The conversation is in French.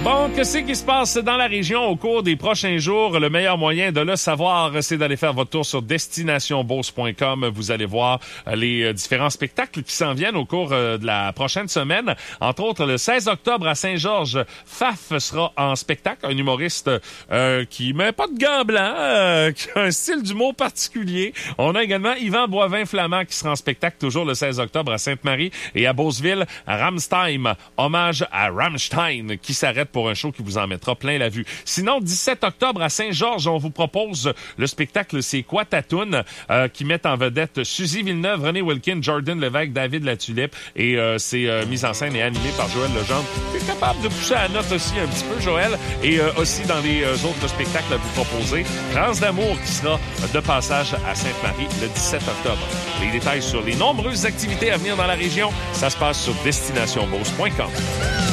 Bon, qu'est-ce qui se passe dans la région au cours des prochains jours? Le meilleur moyen de le savoir, c'est d'aller faire votre tour sur destinationbeauce.com. Vous allez voir les différents spectacles qui s'en viennent au cours de la prochaine semaine. Entre autres, le 16 octobre à Saint-Georges, Faf sera en spectacle. Un humoriste qui met pas de gants blancs, qui a un style d'humour particulier. On a également Yvan Boivin-Flamand qui sera en spectacle toujours le 16 octobre à Sainte-Marie et à Beauceville. Ramstein, hommage à Rammstein, qui s'arrête pour un show qui vous en mettra plein la vue. Sinon, 17 octobre à Saint-Georges, on vous propose le spectacle C'est quoi ta toune? Qui met en vedette Suzy Villeneuve, René Wilkin, Jordan Lévesque, David Latulippe et c'est mis en scène et animé par Joël Legendre. Tu es capable de pousser à la note aussi un petit peu, Joël. Et aussi dans les autres spectacles à vous proposer, Trans d'amour qui sera de passage à Sainte-Marie le 17 octobre. Les détails sur les nombreuses activités à venir dans la région, ça se passe sur destinationbeauce.com.